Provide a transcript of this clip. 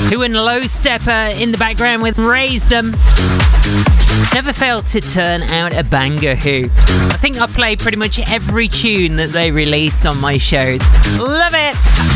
Who and Low Stepper in the background with Raise Them. Never failed to turn out a banger, Who. I think I play pretty much every tune that they release on my shows. Love it!